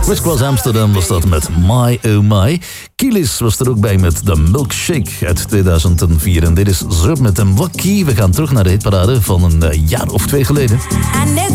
Crisscross Amsterdam was dat met My Oh My. Kelis was er ook bij met The Milkshake uit 2004. En dit is Zurb met een Wakkie. We gaan terug naar de hitparade van een jaar of 2 geleden.